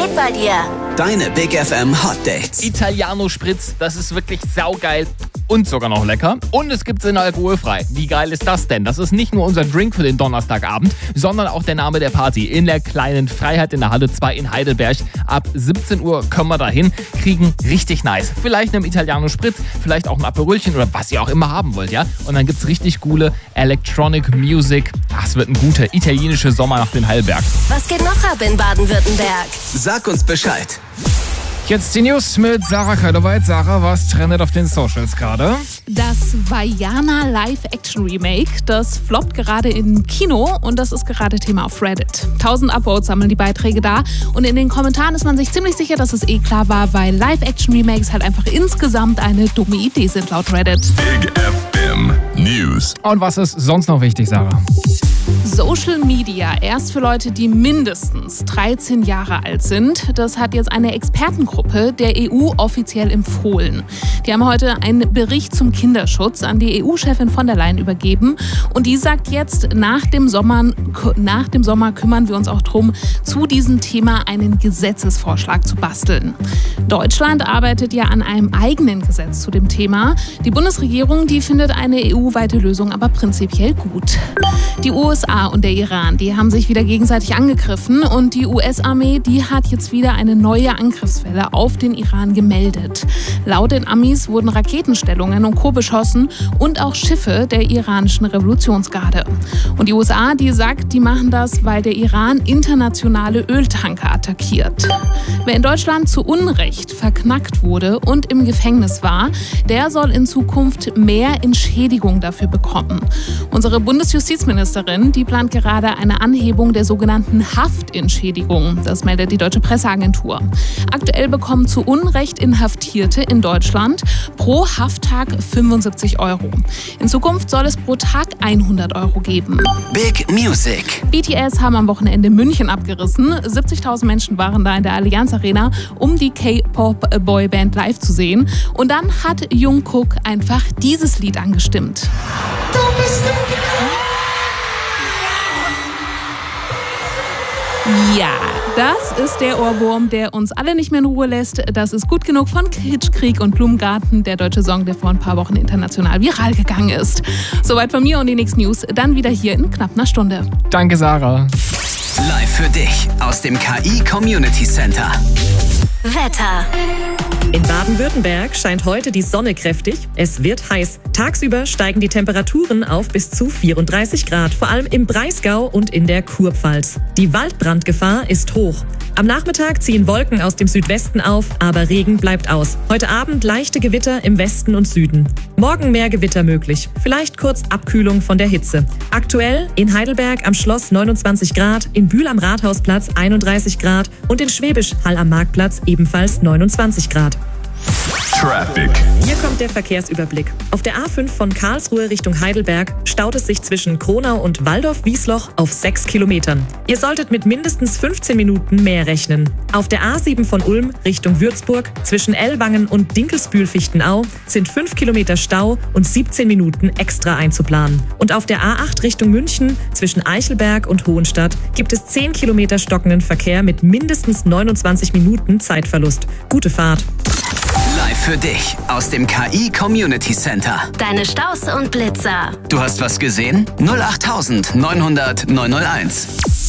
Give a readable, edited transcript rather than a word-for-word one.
geht bei dir? Deine Big FM Hot Dates. Italiano Spritz, das ist wirklich saugeil und sogar noch lecker. Und es gibt's in alkoholfrei. Wie geil ist das denn? Das ist nicht nur unser Drink für den Donnerstagabend, sondern auch der Name der Party in der kleinen Freiheit in der Halle 2 in Heidelberg. Ab 17 Uhr können wir dahin, kriegen richtig nice. Vielleicht einen Italiano Spritz, vielleicht auch ein Aperolchen oder was ihr auch immer haben wollt, ja? Und dann gibt's richtig coole Electronic Music. Ach, es wird ein guter italienischer Sommernacht in Heidelberg. Was geht noch ab in Baden-Württemberg? Sag uns Bescheid. Jetzt die News mit Sarah Kölleweit. Sarah, was trendet auf den Socials gerade? Das Vaiana Live-Action-Remake, das floppt gerade im Kino und das ist gerade Thema auf Reddit. 1000 Upvotes sammeln die Beiträge da und in den Kommentaren ist man sich ziemlich sicher, dass es klar war, weil Live-Action-Remakes halt einfach insgesamt eine dumme Idee sind laut Reddit. Big FM News. Und was ist sonst noch wichtig, Sarah? Social Media erst für Leute, die mindestens 13 Jahre alt sind. Das hat jetzt eine Expertengruppe der EU offiziell empfohlen. Die haben heute einen Bericht zum Kinderschutz an die EU-Chefin von der Leyen übergeben. Und die sagt jetzt, nach dem Sommer kümmern wir uns auch darum, zu diesem Thema einen Gesetzesvorschlag zu basteln. Deutschland arbeitet ja an einem eigenen Gesetz zu dem Thema. Die Bundesregierung, die findet eine EU-weite Lösung aber prinzipiell gut. Die USA und der Iran, die haben sich wieder gegenseitig angegriffen und die US-Armee, die hat jetzt wieder eine neue Angriffswelle auf den Iran gemeldet. Laut den Amis wurden Raketenstellungen und Co. beschossen und auch Schiffe der iranischen Revolutionsgarde. Und die USA, die sagt, die machen das, weil der Iran internationale Öltanker attackiert. Wer in Deutschland zu Unrecht verknackt wurde und im Gefängnis war, der soll in Zukunft mehr Entschädigung dafür bekommen. Unsere Bundesjustizministerin, die plant gerade eine Anhebung der sogenannten Haftentschädigung. Das meldet die Deutsche Presseagentur. Aktuell bekommen zu Unrecht Inhaftierte in Deutschland pro Hafttag 75 €. In Zukunft soll es pro Tag 100 € geben. Big Music. BTS haben am Wochenende München abgerissen. 70.000 Menschen waren da in der Allianz Arena, um die K-Pop-Boyband live zu sehen. Und dann hat Jungkook einfach dieses Lied angestimmt. Ja, das ist der Ohrwurm, der uns alle nicht mehr in Ruhe lässt. Das ist Gut genug von Kitschkrieg und Blumengarten, der deutsche Song, der vor ein paar Wochen international viral gegangen ist. Soweit von mir und die nächsten News, dann wieder hier in knapp einer Stunde. Danke, Sarah. Live für dich aus dem KI Community Center. Wetter. In Baden-Württemberg scheint heute die Sonne kräftig. Es wird heiß. Tagsüber steigen die Temperaturen auf bis zu 34 Grad, vor allem im Breisgau und in der Kurpfalz. Die Waldbrandgefahr ist hoch. Am Nachmittag ziehen Wolken aus dem Südwesten auf, aber Regen bleibt aus. Heute Abend leichte Gewitter im Westen und Süden. Morgen mehr Gewitter möglich. Vielleicht kurz Abkühlung von der Hitze. Aktuell in Heidelberg am Schloss 29 Grad, in Bühl am Rathausplatz 31 Grad und in Schwäbisch Hall am Marktplatz ebenfalls 29 Grad. Traffic. Hier kommt der Verkehrsüberblick. Auf der A5 von Karlsruhe Richtung Heidelberg staut es sich zwischen Kronau und Walldorf-Wiesloch auf 6 Kilometern. Ihr solltet mit mindestens 15 Minuten mehr rechnen. Auf der A7 von Ulm Richtung Würzburg zwischen Ellwangen und Dinkelsbühl-Fichtenau sind 5 Kilometer Stau und 17 Minuten extra einzuplanen. Und auf der A8 Richtung München zwischen Eichelberg und Hohenstadt gibt es 10 Kilometer stockenden Verkehr mit mindestens 29 Minuten Zeitverlust. Gute Fahrt. Live für dich aus dem KI Community Center. Deine Staus und Blitzer. Du hast was gesehen? 08900 901.